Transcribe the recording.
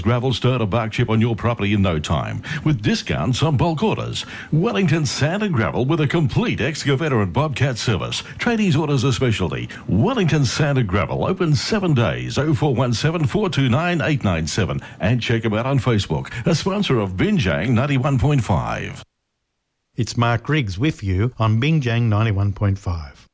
Gravel start a bark chip on your property in no time with discounts on bulk orders. Wellington Sand and Gravel with a complete excavator and bobcat service. Tradies orders a specialty. Wellington Sand and Gravel open 7 days. 0417 429 897 and check them out on Facebook. A sponsor of Binjang 91.5. It's Mark Griggs with you on Binjang 91.5.